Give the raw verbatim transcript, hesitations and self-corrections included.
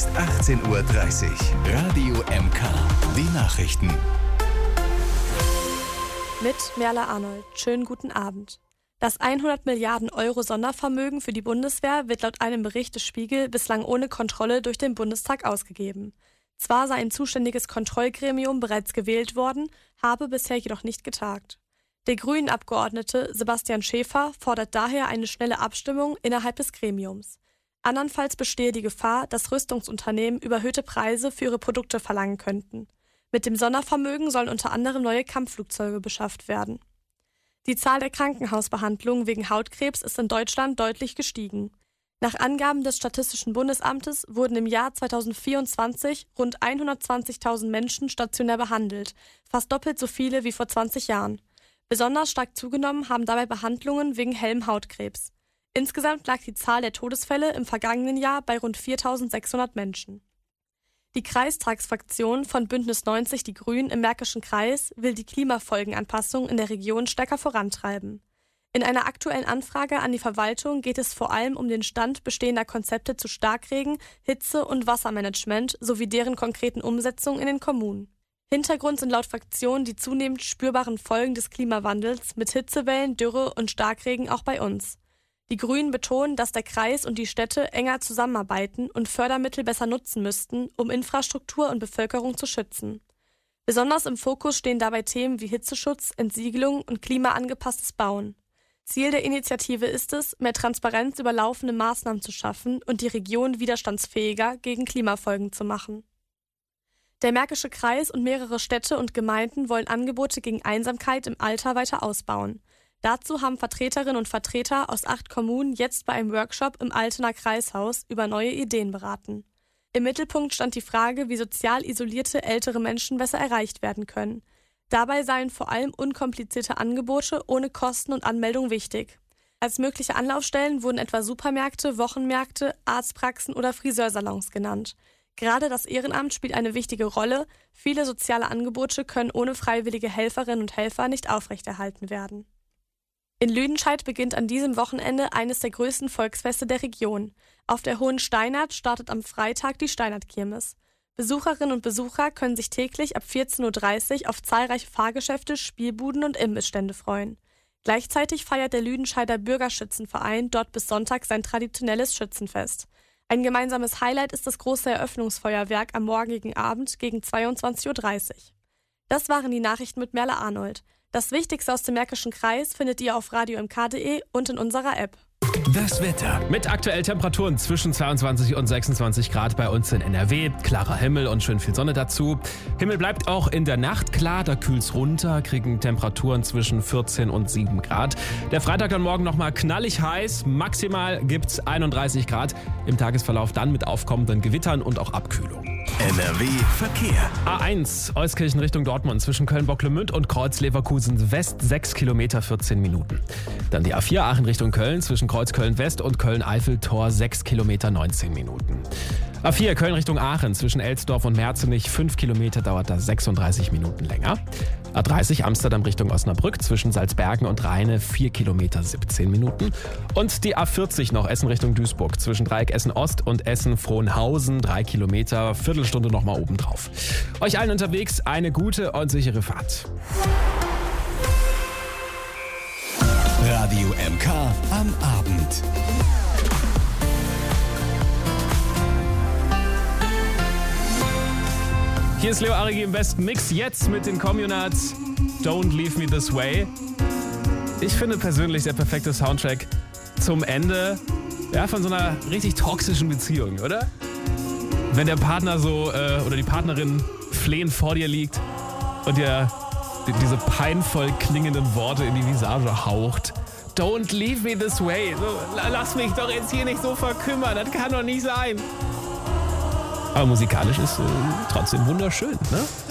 ist achtzehn Uhr dreißig. Radio M K. Die Nachrichten. Mit Merle Arnold. Schönen guten Abend. Das hundert Milliarden Euro Sondervermögen für die Bundeswehr wird laut einem Bericht des Spiegel bislang ohne Kontrolle durch den Bundestag ausgegeben. Zwar sei ein zuständiges Kontrollgremium bereits gewählt worden, habe bisher jedoch nicht getagt. Der Grünen-Abgeordnete Sebastian Schäfer fordert daher eine schnelle Abstimmung innerhalb des Gremiums. Andernfalls bestehe die Gefahr, dass Rüstungsunternehmen überhöhte Preise für ihre Produkte verlangen könnten. Mit dem Sondervermögen sollen unter anderem neue Kampfflugzeuge beschafft werden. Die Zahl der Krankenhausbehandlungen wegen Hautkrebs ist in Deutschland deutlich gestiegen. Nach Angaben des Statistischen Bundesamtes wurden im Jahr zweitausendvierundzwanzig rund hundertzwanzigtausend Menschen stationär behandelt, fast doppelt so viele wie vor zwanzig Jahren. Besonders stark zugenommen haben dabei Behandlungen wegen hellem Hautkrebs. Insgesamt lag die Zahl der Todesfälle im vergangenen Jahr bei rund viertausendsechshundert Menschen. Die Kreistagsfraktion von Bündnis neunzig Die Grünen im Märkischen Kreis will die Klimafolgenanpassung in der Region stärker vorantreiben. In einer aktuellen Anfrage an die Verwaltung geht es vor allem um den Stand bestehender Konzepte zu Starkregen, Hitze- und Wassermanagement sowie deren konkreten Umsetzung in den Kommunen. Hintergrund sind laut Fraktion die zunehmend spürbaren Folgen des Klimawandels mit Hitzewellen, Dürre und Starkregen auch bei uns. Die Grünen betonen, dass der Kreis und die Städte enger zusammenarbeiten und Fördermittel besser nutzen müssten, um Infrastruktur und Bevölkerung zu schützen. Besonders im Fokus stehen dabei Themen wie Hitzeschutz, Entsiegelung und klimaangepasstes Bauen. Ziel der Initiative ist es, mehr Transparenz über laufende Maßnahmen zu schaffen und die Region widerstandsfähiger gegen Klimafolgen zu machen. Der Märkische Kreis und mehrere Städte und Gemeinden wollen Angebote gegen Einsamkeit im Alter weiter ausbauen. Dazu haben Vertreterinnen und Vertreter aus acht Kommunen jetzt bei einem Workshop im Altener Kreishaus über neue Ideen beraten. Im Mittelpunkt stand die Frage, wie sozial isolierte ältere Menschen besser erreicht werden können. Dabei seien vor allem unkomplizierte Angebote ohne Kosten und Anmeldung wichtig. Als mögliche Anlaufstellen wurden etwa Supermärkte, Wochenmärkte, Arztpraxen oder Friseursalons genannt. Gerade das Ehrenamt spielt eine wichtige Rolle. Viele soziale Angebote können ohne freiwillige Helferinnen und Helfer nicht aufrechterhalten werden. In Lüdenscheid beginnt an diesem Wochenende eines der größten Volksfeste der Region. Auf der Hohen Steinert startet am Freitag die Steinert-Kirmes. Besucherinnen und Besucher können sich täglich ab vierzehn Uhr dreißig auf zahlreiche Fahrgeschäfte, Spielbuden und Imbissstände freuen. Gleichzeitig feiert der Lüdenscheider Bürgerschützenverein dort bis Sonntag sein traditionelles Schützenfest. Ein gemeinsames Highlight ist das große Eröffnungsfeuerwerk am morgigen Abend gegen zweiundzwanzig Uhr dreißig. Das waren die Nachrichten mit Merle Arnold. Das Wichtigste aus dem Märkischen Kreis findet ihr auf radio m k punkt d e und in unserer App. Das Wetter. Mit aktuell Temperaturen zwischen zweiundzwanzig und sechsundzwanzig Grad bei uns in N R W. Klarer Himmel und schön viel Sonne dazu. Himmel bleibt auch in der Nacht klar, da kühlt's runter, kriegen Temperaturen zwischen vierzehn und sieben Grad. Der Freitag dann morgen nochmal knallig heiß, maximal gibt's einunddreißig Grad. Im Tagesverlauf dann mit aufkommenden Gewittern und auch Abkühlung. N R W Verkehr. A eins, Euskirchen Richtung Dortmund zwischen Köln-Bocklemünd und Kreuz-Leverkusen West, sechs Kilometer, vierzehn Minuten. Dann die A vier Aachen Richtung Köln zwischen Kreuz-Köln-West und Köln-Eifel-Tor, sechs Kilometer, neunzehn Minuten. A vier Köln Richtung Aachen zwischen Elsdorf und Merzenich, fünf Kilometer, dauert das sechsunddreißig Minuten länger. A dreißig Amsterdam Richtung Osnabrück zwischen Salzbergen und Rheine, vier Kilometer, siebzehn Minuten. Und die A vierzig noch Essen Richtung Duisburg zwischen Dreieck Essen Ost und Essen Frohnhausen, drei Kilometer, Viertelstunde nochmal obendrauf. Euch allen unterwegs eine gute und sichere Fahrt. Radio M K am Abend. Hier ist Leo Arigi im besten Mix, jetzt mit den Communards Don't Leave Me This Way. Ich finde persönlich der perfekte Soundtrack zum Ende, ja, von so einer richtig toxischen Beziehung, oder? Wenn der Partner so äh, oder die Partnerin flehend vor dir liegt und dir diese peinvoll klingenden Worte in die Visage haucht. Don't leave me this way. So, lass mich doch jetzt hier nicht so verkümmern, das kann doch nicht sein. Aber musikalisch ist äh, trotzdem wunderschön, ne?